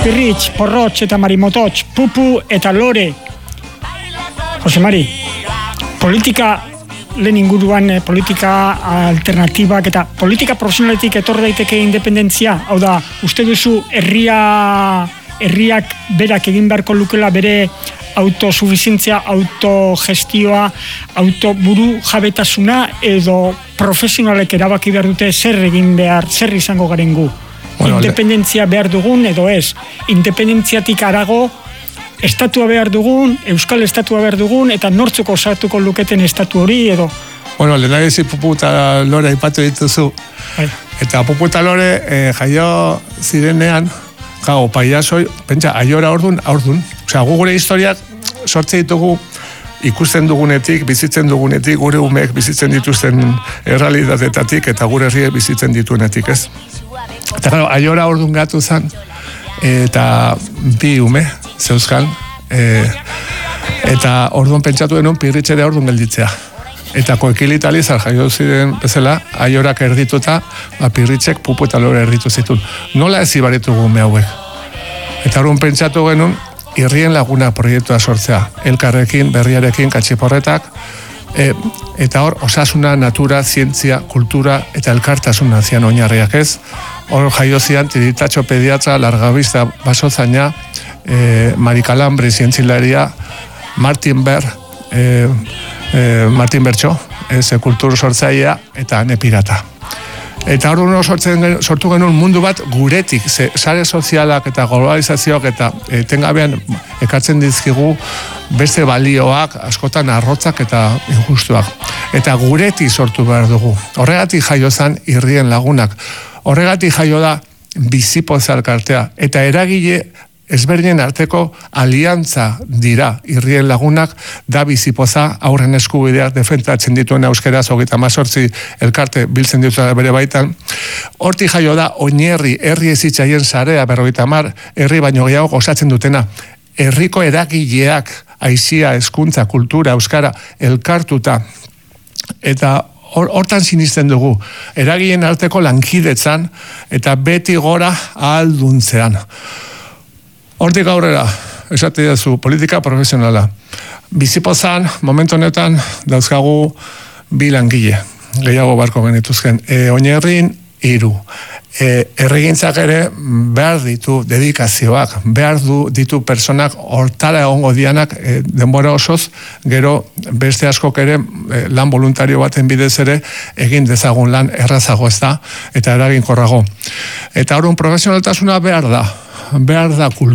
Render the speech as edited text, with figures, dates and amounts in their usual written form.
Pirritx, Porrotx eta Marimototx, Pupu eta Lore. Jose Mari, politika lehen inguruan, politika alternatibak eta politika profesionaletik etorri daiteke independentzia, hau da, uste duzu herriak berak egin beharko lukela bere autosuficientzia, autogestioa, autoburu jabetasuna edo profesionalek erabaki behar dute zer egin behar, zer izango garen gu. Independentzia behar dugun edo ez. Independentziatik harago estatua behar dugun, euskal estatua behar dugun eta nortzuko osatuko luketen estatu hori edo. Lehenagezi Pupu eta Lore aipatu dituzu. Eta Pupu eta Lore jaio zirenean, paiasoi, pentsa, aiora ordun. Osea, gure historiak sortze ditugu ikusten dugunetik, bizitzen dugunetik, gure umeek bizitzen dituzten errealitatetatik eta gure herriek bizitzen dituenetik, ez? Eta gero, aiora ordun gatu zen, eta bi ume zeuzkan, eta orduan pentsatu denun Pirritxere ordun gelditzea. Eta koekilitalizar jaio ziren bezala, aiorak erdituta, Pirritxek Pupu eta Lore erditu zituen. Nola ez ibaritugu ume hauek? Eta orduan pentsatu genuen, Irrien Laguna proiektua sortzea, elkarrekin, berriarekin, katxiporretak, eta hor, osasuna, natura, zientzia, kultura eta elkartasuna zian oinarriak ez. Hor jaio zian, Tiritatxo pediatra, Largabista basozaina, Mari Calambre zientzilaria, Martin Bertxo, kultur sortzailea eta Ane Pirata. Eta hor sortu genuen mundu bat guretik, sare sozialak eta globalizazioak eta etengabean ekartzen dizkigu beste balioak, askotan arrotzak eta injustuak. Eta guretik sortu behar dugu. Horregatik jaio zen Irrien Lagunak. Horregatik jaio da Bizipoza elkartea. Eta eragile ezberdinen arteko aliantza dira Irrien Lagunak, da Bizipoza aurren eskubideak defendatzen dituen euskeraz 38 elkarte biltzen dituzela bere baitan. Hortik jaio da oinherri herri ezitzaien sarea 50 herri baino gehiago osatzen dutena. Herriko eragileak, aizia, hezkuntza, kultura, euskara elkartuta eta hortan sinisten dugu, eragileen arteko lankidetzan eta beti gora ahalduntzean. Hortik aurrera, esate dazu, politika profesionala. Bizipozan, momentu honetan, dauzkagu bi langile, gehiago barko genituzken. Oinherrin 3. Herrigintzak ere behar ditu dedikazioak, behar ditu personak hortara egongo dianak denbora osoz, gero beste askok ere lan voluntario baten bidez ere egin dezagun lan errazago ez da, eta eraginkorrago. Eta horren profesionaltasuna behar da kultura.